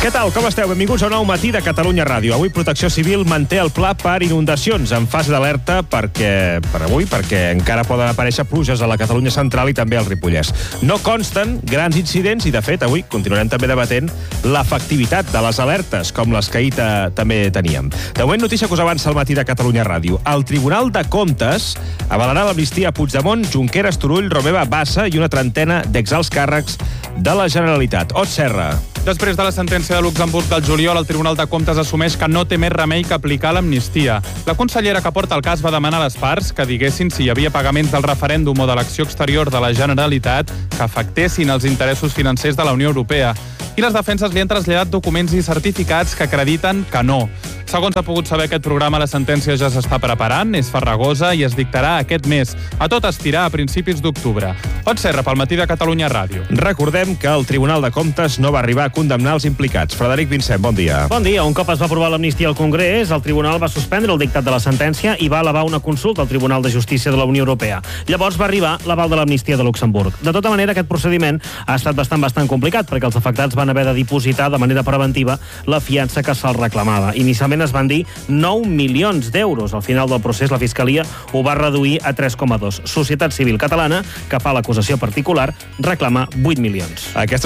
Què tal? Com esteu? Benvinguts a un nou matí de Catalunya Ràdio. Avui Protecció Civil manté el pla per inundacions en fase d'alerta perquè encara poden aparèixer pluges a la Catalunya central i també al Ripollès. No consten grans incidents i, de fet, avui continuarem també debatent l'efectivitat de les alertes, com les que ahir també teníem. De moment, notícia que us avança el matí de Catalunya Ràdio. El Tribunal de Comptes avalarà l'amnistia a Puigdemont, Junqueras, Turull, Romeva, Bassa i una trentena d'exalts càrrecs de la Generalitat. Ot Serra. Després de la sentència de Luxemburg del juliol, el Tribunal de Comptes assumeix que no té més remei que aplicar l'amnistia. La consellera que porta el cas va demanar a les parts que diguessin si hi havia pagaments del referèndum o de l'acció exterior de la Generalitat que afectessin els interessos financers de la Unió Europea. I les defenses li han traslladat documents i certificats que acrediten que no. Segons ha pogut saber aquest programa, la sentència ja s'està preparant, és farragosa i es dictarà aquest mes. A tot estirar a principis d'octubre. Ot Serra, pel matí de Catalunya Ràdio. Recordem que el Tribunal de Comptes no va arribar a condemnar els implicats. Frederic Vincent, bon dia. Bon dia. Un cop es va aprovar l'amnistia al Congrés, el Tribunal va suspendre el dictat de la sentència i va elevar una consulta al Tribunal de Justícia de la Unió Europea. Llavors va arribar l'aval de l'amnistia de Luxemburg. De tota manera, aquest procediment ha estat bastant complicat perquè els afectats van haver de dipositar de manera preventiva la fiança que se'ls reclamava. Inicialment es van dir 9 milions d'euros. Al final del procés, la Fiscalia ho va reduir a 3,2. Societat Civil Catalana, que fa l'acusació particular, reclama 8 milions. Aquesta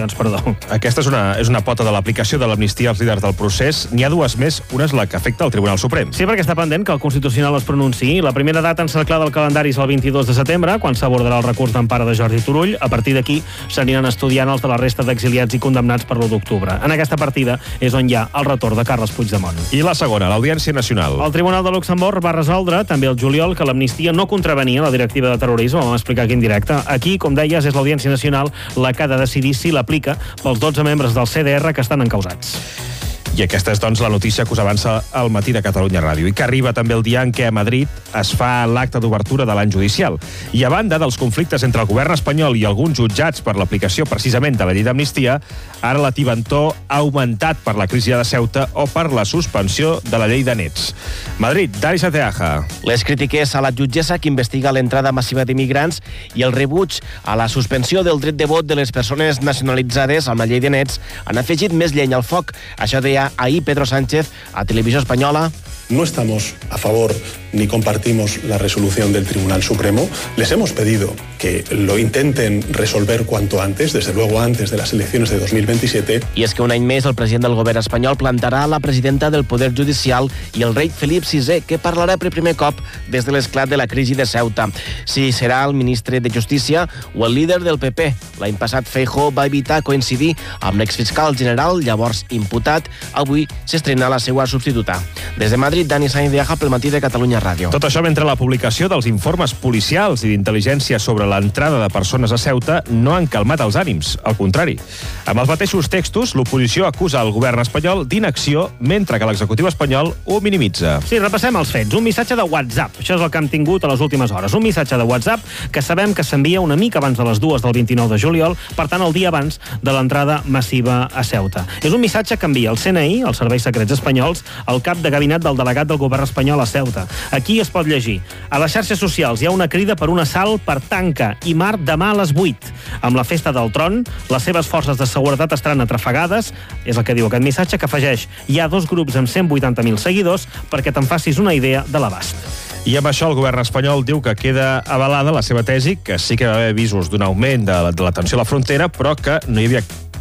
és una pota de l'aplicació de l'amnistia als líders del procés. N'hi ha dues més. Una és la que afecta el Tribunal Suprem. Sí, perquè està pendent que el Constitucional es pronunciï. La primera data encerclada al calendari és el 22 de setembre, quan s'abordarà el recurs d'empara de Jordi Turull. A partir d'aquí s'aniran estudiant els de la resta d'exiliats i condemnats per l'1 d'octubre. En aquesta partida és on hi ha el retorn de Carles Puigdemont. I la segona, l'Audiència Nacional. El Tribunal de Luxemburg va resoldre, també el juliol, que l'amnistia no contravenia la directiva de terrorisme, ho vam explicar aquí en directe. Aquí, com deies, és l'Audiència Nacional la que ha de decidir si l'aplica pels 12 membres del CDR que estan encausats. I aquesta és, doncs, la notícia que us avança al matí de Catalunya Ràdio i que arriba també el dia en què a Madrid es fa l'acte d'obertura de l'any judicial. I a banda dels conflictes entre el govern espanyol i alguns jutjats per l'aplicació precisament de la llei d'amnistia, ara la tibantó ha augmentat per la crisi de Ceuta o per la suspensió de la llei de nets. Madrid, Dani Sateaja. Les crítiques a la jutgessa que investiga l'entrada massiva d'immigrants i el rebuig a la suspensió del dret de vot de les persones nacionalitzades amb la llei de nets han afegit més llenya al foc. Això deia ahí Pedro Sánchez a Televisión Española. No estamos a favor ni compartimos la resolución del Tribunal Supremo. Les hemos pedido que lo intenten resolver cuanto antes, desde luego antes de las elecciones de 2027. I és que un any més el president del govern espanyol plantarà la presidenta del Poder Judicial i el rei Felip VI, que parlarà per primer cop des de l'esclat de la crisi de Ceuta. Si serà el ministre de Justícia o el líder del PP. L'any passat Feijóo va evitar coincidir amb l'exfiscal general, llavors imputat. Avui s'estrena la seva substituta. Des de Madrid, Dani Sainz de Aja pel matí de Catalunya Ràdio. Tot això mentre la publicació dels informes policials i d'intel·ligència sobre l'entrada de persones a Ceuta no han calmat els ànims. Al contrari. Amb els mateixos textos, l'oposició acusa el govern espanyol d'inacció, mentre que l'executiu espanyol ho minimitza. Sí, repassem els fets. Un missatge de WhatsApp. Això és el que hem tingut a les últimes hores. Un missatge de WhatsApp que sabem que s'envia una mica abans de les 2 del 29 de juliol, per tant, el dia abans de l'entrada massiva a Ceuta. És un missatge que envia el CNI, els Serveis Secrets Espanyols, al cap de gabinet del delegat del govern espanyol a Ceuta. Aquí es pot llegir. A les xarxes socials hi ha una crida per un assalt per Tanca i Mar demà a les 8. Amb la festa del tron, les seves forces de seguretat estaran atrafegades, és el que diu aquest missatge, que afegeix: hi ha 2 grups amb 180.000 seguidors perquè te'n facis una idea de l'abast. I amb això el govern espanyol diu que queda avalada la seva tesi, que sí que va haver avisos d'un augment de la tensió a la frontera, però que no hi havia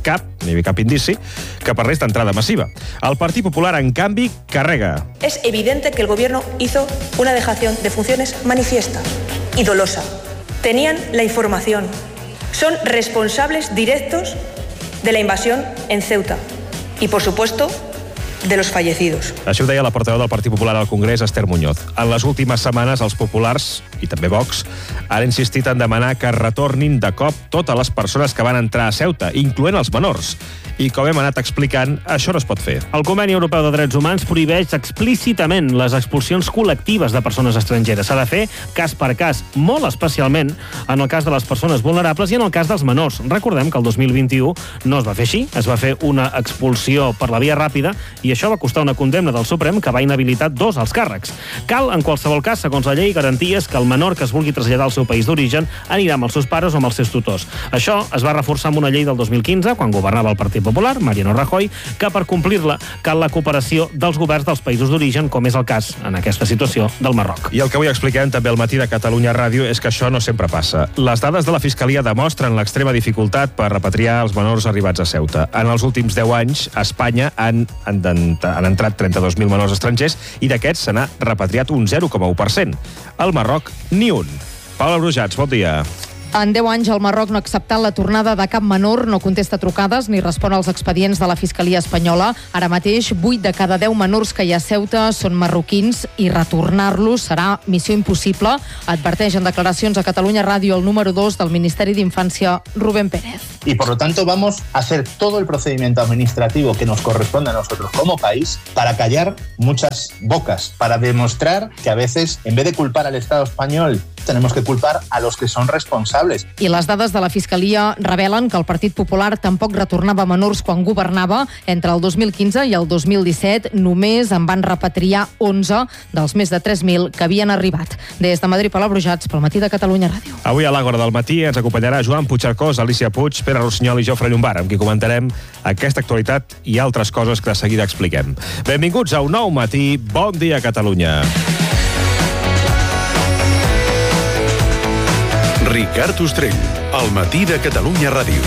cap indici que parlés d'entrada massiva. El Partit Popular, en canvi, carrega. Es evidente que el gobierno hizo una dejación de funciones manifiesta y dolosa. Tenían la información. Son responsables directos de la invasión en Ceuta y, por supuesto, de los fallecidos. Això ho deia la portaveu del Partit Popular al Congrés, Esther Muñoz. En les últimes setmanes, els populars, i també Vox, han insistit en demanar que retornin de cop totes les persones que van entrar a Ceuta, incloent els menors. I com hem anat explicant, això no es pot fer. El Conveni Europeu de Drets Humans prohibeix explícitament les expulsions col·lectives de persones estrangeres. S'ha de fer cas per cas, molt especialment en el cas de les persones vulnerables i en el cas dels menors. Recordem que el 2021 no es va fer així, es va fer una expulsió per la via ràpida i això va costar una condemna del Suprem que va inhabilitar 2 als càrrecs. Cal, en qualsevol cas, segons la llei, garanties que el menor que es vulgui traslladar al seu país d'origen anirà amb els seus pares o amb els seus tutors. Això es va reforçar amb una llei del 2015, quan governava el Partit Popular, Mariano Rajoy, que per complir-la cal la cooperació dels governs dels països d'origen, com és el cas, en aquesta situació, del Marroc. I el que avui expliquem també al matí de Catalunya Ràdio és que això no sempre passa. Les dades de la Fiscalia demostren l'extrema dificultat per repatriar els menors arribats a Ceuta. En els últims 10 anys, a Espanya han entrat 32.000 menors estrangers i d'aquests se n'ha repatriat un 0,1%. Al Marroc, ni un. Paula Brujats, bon dia. En 10 anys, el Marroc no ha acceptat la tornada de cap menor, no contesta trucades ni respon als expedients de la Fiscalia espanyola. Ara mateix, 8 de cada 10 menors que hi ha a Ceuta són marroquins i retornar-los serà missió impossible, adverteix en declaracions a Catalunya Ràdio el número 2 del Ministeri d'Infància, Rubén Pérez. Y por lo tanto vamos a hacer todo el procedimiento administrativo que nos corresponde a nosotros como país para callar muchas bocas, para demostrar que a veces, en vez de culpar al Estado español, tenemos que culpar a los que son responsables. I les dades de la Fiscalia revelen que el Partit Popular tampoc retornava menors quan governava. Entre el 2015 i el 2017 només en van repatriar 11 dels més de 3.000 que havien arribat. Des de Madrid, Paula Brujats, pel matí de Catalunya Ràdio. Avui a l'Àgora del matí ens acompanyarà Joan Puigcercós, Alicia Puig, Pere Rossinyol i Jofre Llombard, amb qui comentarem aquesta actualitat i altres coses que de seguida expliquem. Benvinguts a un nou matí. Bon dia, Catalunya. Ricard Ostrell, al matí de Catalunya Ràdio.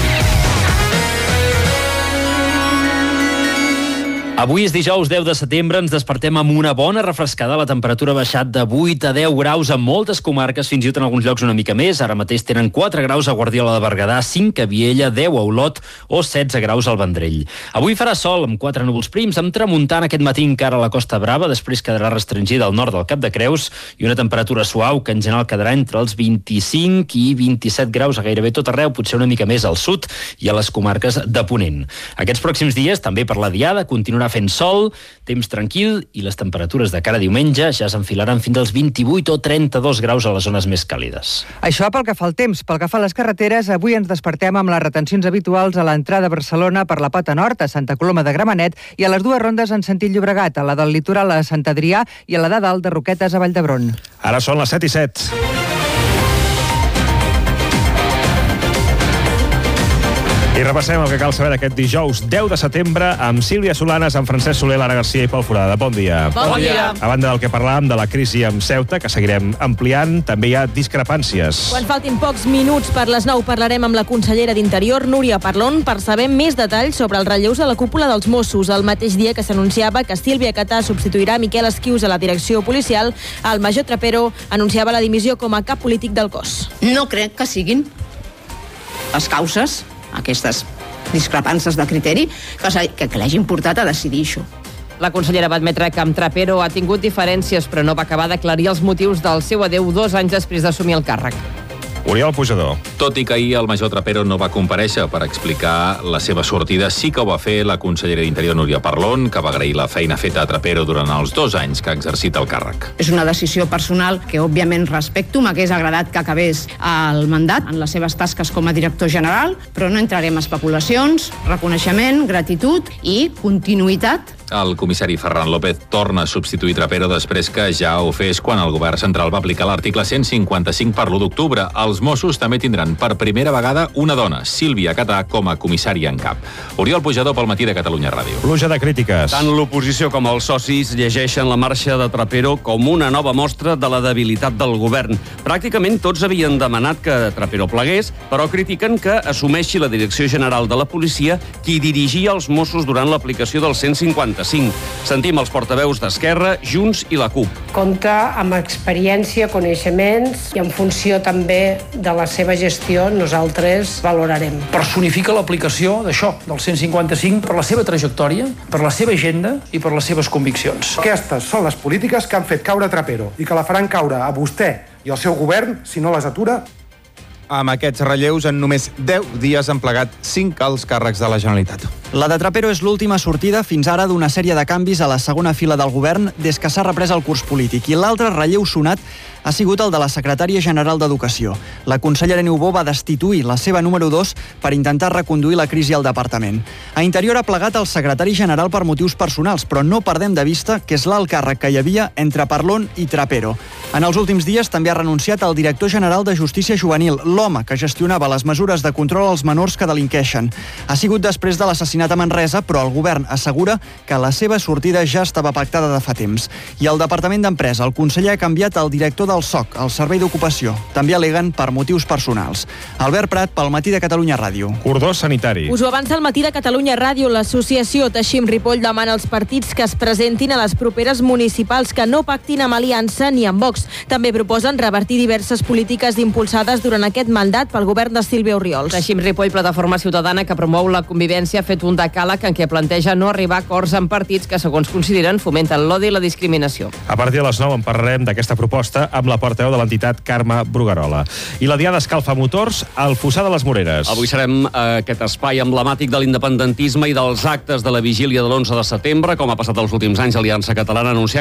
Avui és dijous 10 de setembre, ens despertem amb una bona refrescada. La temperatura ha baixat de 8 a 10 graus en moltes comarques, fins i tot en alguns llocs una mica més. Ara mateix tenen 4 graus a Guardiola de Berguedà, 5 a Viella, 10 a Olot o 16 graus al Vendrell. Avui farà sol amb 4 núvols prims, amb tramuntana aquest matí encara a la Costa Brava, després quedarà restringida al nord del Cap de Creus, i una temperatura suau que en general quedarà entre els 25 i 27 graus a gairebé tot arreu, potser una mica més al sud i a les comarques de Ponent. Aquests pròxims dies, també per la diada, continuarà fent sol, temps tranquil, i les temperatures de cara a diumenge ja s'enfilaran fins als 28 o 32 graus a les zones més càlides. Això pel que fa al temps. Pel que fa a les carreteres, avui ens despertem amb les retencions habituals a l'entrada a Barcelona per la Pota Nord, a Santa Coloma de Gramenet, i a les dues rondes en sentit Llobregat, a la del litoral a Sant Adrià i a la de dalt de Roquetes a Vall d'Hebron. Ara són les 7 i 7. I repassem el que cal saber d'aquest dijous 10 de setembre amb Sílvia Solanes, amb Francesc Soler, Lara Garcia i Pol Forada. Bon dia. Bon dia. A banda del que parlàvem de la crisi amb Ceuta, que seguirem ampliant, també hi ha discrepàncies. Quan faltin pocs minuts per les 9 parlarem amb la consellera d'Interior, Núria Parlon, per saber més detalls sobre els relleus a la cúpula dels Mossos. El mateix dia que s'anunciava que Sílvia Catà substituirà Miquel Esquius a la direcció policial, el major Trapero anunciava la dimissió com a cap polític del cos. No crec que siguin les causes, aquestes discrepàncies de criteri, que l'hagin portat a decidir això. La consellera va admetre que amb Trapero ha tingut diferències, però no va acabar d'aclarir els motius del seu adeu 2 anys després d'assumir el càrrec. Oriol Pujador. Tot i que ahir el major Trapero no va comparèixer per explicar la seva sortida, sí que ho va fer la consellera d'Interior, Núria Parlon, que va agrair la feina feta a Trapero durant els 2 anys que ha exercit el càrrec. És una decisió personal que, òbviament, respecto. M'hagués agradat que acabés el mandat en les seves tasques com a director general, però no entrarem en especulacions, reconeixement, gratitud i continuïtat. El comissari Ferran López torna a substituir Trapero després que ja ho fes quan el govern central va aplicar l'article 155 per l'1 d'octubre. Els Mossos també tindran per primera vegada una dona, Sílvia Catà, com a comissària en cap. Oriol Pujador pel matí de Catalunya Ràdio. Pluja de crítiques. Tant l'oposició com els socis llegeixen la marxa de Trapero com una nova mostra de la debilitat del govern. Pràcticament tots havien demanat que Trapero plegués, però critiquen que assumeixi la direcció general de la policia qui dirigia els Mossos durant l'aplicació del 155. Sentim els portaveus d'Esquerra, Junts i la CUP. Compta amb experiència, coneixements i en funció també de la seva gestió nosaltres valorarem. Personifica l'aplicació d'això, del 155, per la seva trajectòria, per la seva agenda i per les seves conviccions. Aquestes són les polítiques que han fet caure Trapero i que la faran caure a vostè i al seu govern si no les atura. Amb aquests relleus, en només 10 dies han plegat 5 alts càrrecs de la Generalitat. La de Trapero és l'última sortida fins ara d'una sèrie de canvis a la segona fila del govern des que s'ha reprès el curs polític. I l'altre relleu sonat ha sigut el de la secretària general d'Educació. La consellera Niubó va destituir la seva número 2 per intentar reconduir la crisi al departament. A Interior ha plegat el secretari general per motius personals, però no perdem de vista que és l'alt càrrec que hi havia entre Parlon i Trapero. En els últims dies també ha renunciat el director general de Justícia Juvenil, l'home que gestionava les mesures de control als menors que delinqueixen. Ha sigut després de l'assassinat a Manresa, però el govern assegura que la seva sortida ja estava pactada de fa temps. I al Departament d'Empresa, el conseller ha canviat el director del SOC, el Servei d'Ocupació. També aleguen per motius personals. Albert Prat, pel Matí de Catalunya Ràdio. Cordó sanitari. Us ho avança el Matí de Catalunya Ràdio. L'associació Teixim Ripoll demana als partits que es presentin a les properes municipals que no pactin amb Aliança ni amb Vox. També proposen revertir diverses polítiques impulsades durant aquest mandat pel govern de Sílvia Orriols. Teixim Ripoll, plataforma ciutadana que promou la convivència, ha fet un decàleg en què planteja no arribar a acords amb partits que, segons consideren, fomenten l'odi i la discriminació. A partir de les 9 en parlarem d'aquesta proposta amb la portaveu de l'entitat Carme Bruguerola. I la Diada escalfa motors al Fossar de les Moreres. Avui serem aquest espai emblemàtic de l'independentisme i dels actes de la vigília de l'11 de setembre. Com ha passat els últims anys, Aliança Catalana ha anunciat